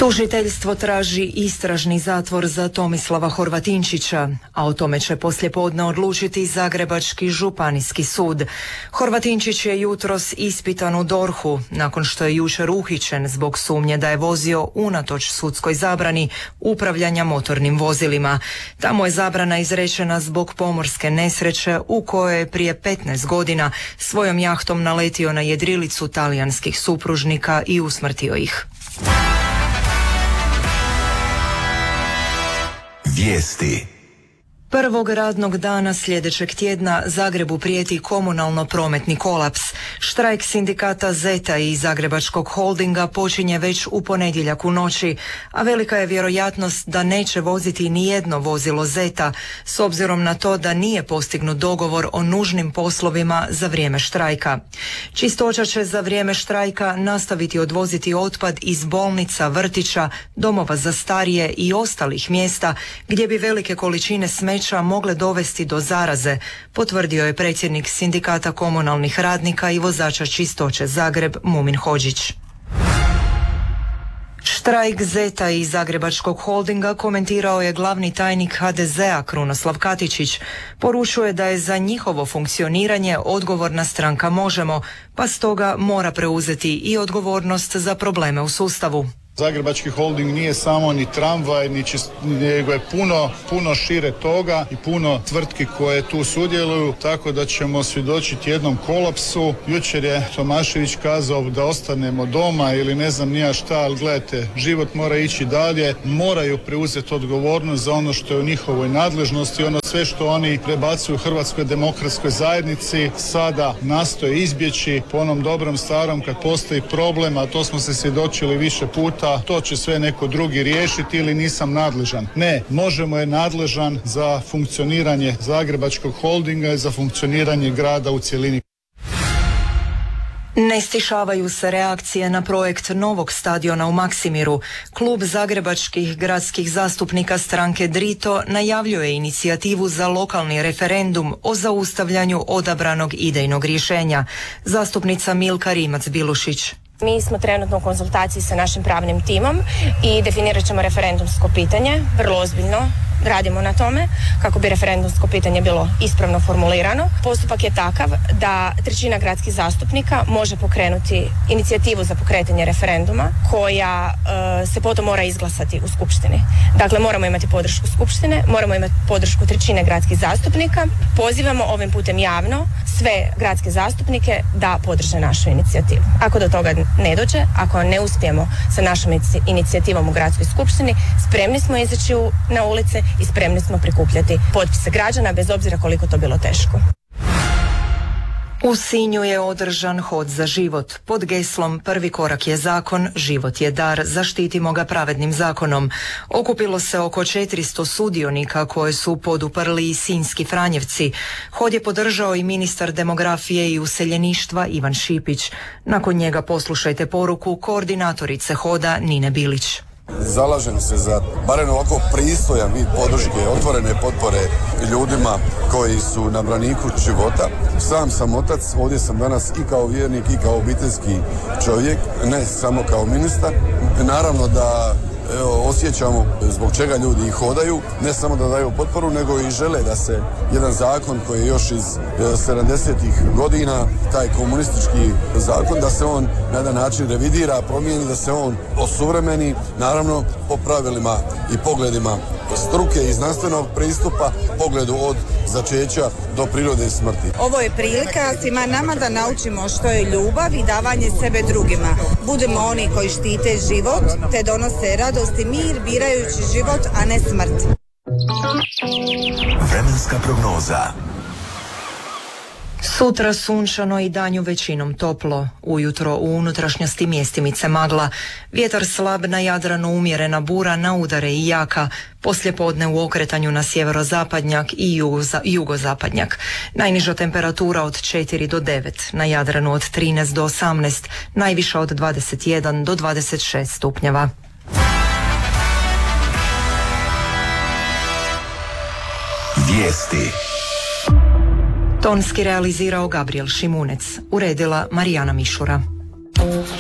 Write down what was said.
Tužiteljstvo traži istražni zatvor za Tomislava Horvatinčića, a o tome će poslijepodne odlučiti Zagrebački županijski sud. Horvatinčić je jutros ispitan u DORH-u nakon što je jučer uhićen zbog sumnje da je vozio unatoč sudskoj zabrani upravljanja motornim vozilima. Tamo je zabrana izrečena zbog pomorske nesreće u kojoj je prije 15 godina svojom jahtom naletio na jedrilicu talijanskih supružnika i usmrtio ih. Vijesti. Prvog radnog dana sljedećeg tjedna Zagrebu prijeti komunalno-prometni kolaps. Štrajk sindikata ZETA i Zagrebačkog holdinga počinje već u ponedjeljak u noći, a velika je vjerojatnost da neće voziti ni jedno vozilo ZETA, s obzirom na to da nije postignut dogovor o nužnim poslovima za vrijeme štrajka. Čistoća će za vrijeme štrajka nastaviti odvoziti otpad iz bolnica, vrtića, domova za starije i ostalih mjesta gdje bi velike količine smeća mogle dovesti do zaraze, potvrdio je predsjednik sindikata komunalnih radnika i vozača čistoće Zagreb Mumin Hodžić. Štrajk ZETA i Zagrebačkog holdinga komentirao je glavni tajnik HDZ-a Krunoslav Katičić. Poručuje da je za njihovo funkcioniranje odgovorna stranka Možemo, pa stoga mora preuzeti i odgovornost za probleme u sustavu. Zagrebački holding nije samo ni tramvaj, nego je puno šire toga i puno tvrtki koje tu sudjeluju, tako da ćemo svjedočiti jednom kolapsu. Jučer je Tomašević kazao da ostanemo doma ili ne znam ni ja šta, ali gledajte, život mora ići dalje, moraju preuzeti odgovornost za ono što je u njihovoj nadležnosti, ono sve što oni prebacuju Hrvatskoj demokratskoj zajednici, sada nastoje izbjeći po onom dobrom starom kad postoji problem, a to smo se svjedočili više puta. To će sve neko drugi riješiti ili nisam nadležan. Ne, Možemo je nadležan za funkcioniranje Zagrebačkog holdinga i za funkcioniranje grada u cjelini. Ne stišavaju se reakcije na projekt novog stadiona u Maksimiru. Klub zagrebačkih gradskih zastupnika stranke Drito najavljuje inicijativu za lokalni referendum o zaustavljanju odabranog idejnog rješenja. Zastupnica Milka Rimac-Bilušić. Mi smo trenutno u konzultaciji sa našim pravnim timom i definirat ćemo referendumsko pitanje, vrlo ozbiljno radimo na tome kako bi referendumsko pitanje bilo ispravno formulirano. Postupak je takav da 1/3 gradskih zastupnika može pokrenuti inicijativu za pokretanje referenduma koja se potom mora izglasati u skupštini. Dakle, moramo imati podršku skupštine, moramo imati podršku 1/3 gradskih zastupnika. Pozivamo ovim putem javno sve gradske zastupnike da podrže našu inicijativu. Ako do toga ne dođe, ako ne uspijemo sa našom inicijativom u gradskoj skupštini, spremni smo izaći na ulice i spremni smo prikupljati potpise građana bez obzira koliko to bilo teško. U Sinju je održan hod za život. Pod geslom Prvi korak je zakon, život je dar, zaštitimo ga pravednim zakonom. Okupilo se oko 400 sudionika koje su poduprli i sinjski Franjevci. Hod je podržao i ministar demografije i useljeništva Ivan Šipić. Nakon njega poslušajte poruku koordinatorice hoda Nine Bilić. Zalažem se za barem ovako pristojan vid podrške, otvorene potpore ljudima koji su na braniku života. Sam sam otac, ovdje sam danas i kao vjernik i kao obiteljski čovjek, ne samo kao ministar. Naravno da osjećamo zbog čega ljudi hodaju, ne samo da daju potporu, nego i žele da se jedan zakon koji je još iz 70-ih godina, taj komunistički zakon, da se on na jedan način revidira, promijeni, da se on osuvremeni, naravno po pravilima i pogledima struke i znanstvenog pristupa, pogledu od začeća do prirode i smrti. Ovo je prilika svima nama da naučimo što je ljubav i davanje sebe drugima. Budemo oni koji štite život, te donose radost i mir birajući život, a ne smrt. Vremenska prognoza. Sutra sunčano i danju većinom toplo. Ujutro u unutrašnjosti mjestimice magla. Vjetar slab na Jadranu, umjerena bura, na udare i jaka. Poslijepodne u okretanju na sjeverozapadnjak i jugozapadnjak. Najniža temperatura od 4 do 9. Na Jadranu od 13 do 18. Najviša od 21 do 26 stupnjeva. Vijesti. Tonski realizirao Gabriel Šimunec, uredila Marijana Mišura.